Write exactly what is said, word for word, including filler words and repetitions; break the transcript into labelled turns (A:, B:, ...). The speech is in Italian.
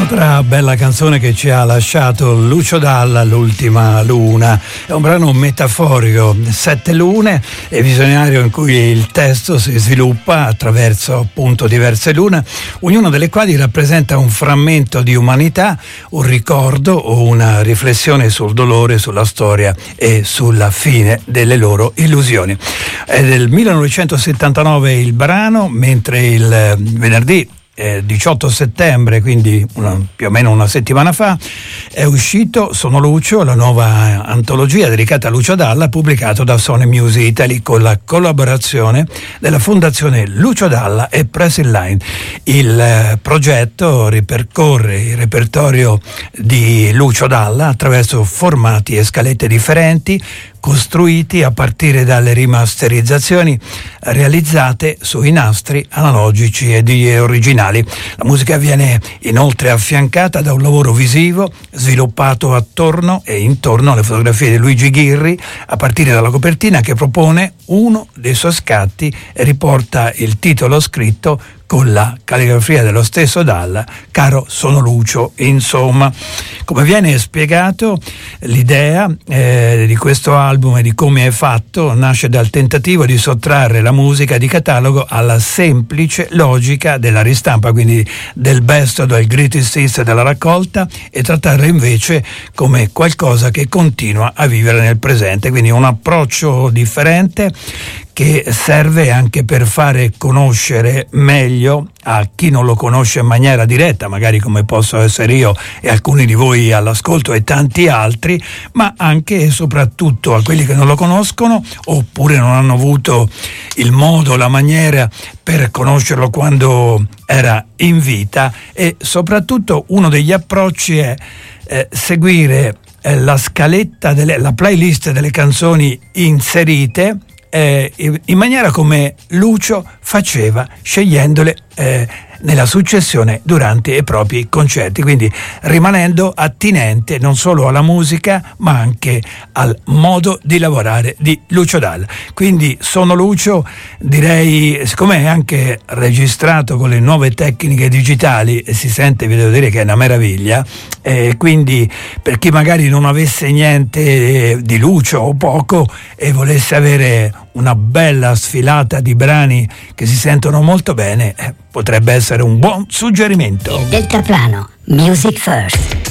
A: Un'altra bella canzone che ci ha lasciato Lucio Dalla, L'ultima luna. È un brano metaforico, sette lune, e visionario in cui il testo si sviluppa attraverso appunto diverse lune, ognuna delle quali rappresenta un frammento di umanità, un ricordo o una riflessione sul dolore, sulla storia e sulla fine delle loro illusioni. È del millenovecentosettantanove il brano, mentre il venerdì Eh, diciotto settembre, quindi una, più o meno una settimana fa, è uscito Sono Lucio, la nuova antologia dedicata a Lucio Dalla, pubblicato da Sony Music Italy con la collaborazione della Fondazione Lucio Dalla e Press in Line. Il eh, progetto ripercorre il repertorio di Lucio Dalla attraverso formati e scalette differenti, costruiti a partire dalle rimasterizzazioni realizzate sui nastri analogici e originali. La musica viene inoltre affiancata da un lavoro visivo sviluppato attorno e intorno alle fotografie di Luigi Ghirri, a partire dalla copertina che propone uno dei suoi scatti e riporta il titolo scritto con la calligrafia dello stesso Dalla, Caro sono Lucio. Insomma, come viene spiegato, l'idea eh, di questo album e di come è fatto nasce dal tentativo di sottrarre la musica di catalogo alla semplice logica della ristampa, quindi del best o del greatest hits della raccolta, e trattarla invece come qualcosa che continua a vivere nel presente, quindi un approccio differente che serve anche per fare conoscere meglio a chi non lo conosce in maniera diretta, magari come posso essere io e alcuni di voi all'ascolto e tanti altri, ma anche e soprattutto a quelli che non lo conoscono oppure non hanno avuto il modo, la maniera per conoscerlo quando era in vita. E soprattutto uno degli approcci è eh, seguire eh, la scaletta, delle, la playlist delle canzoni inserite Eh, in maniera come Lucio faceva, scegliendole eh, nella successione durante i propri concerti, quindi rimanendo attinente non solo alla musica ma anche al modo di lavorare di Lucio Dalla. Quindi Sono Lucio, direi, siccome è anche registrato con le nuove tecniche digitali e si sente, vi devo dire che è una meraviglia, eh, quindi per chi magari non avesse niente di Lucio o poco e volesse avere una bella sfilata di brani che si sentono molto bene, eh, potrebbe essere un buon suggerimento.
B: Il Deltaplano, Music First.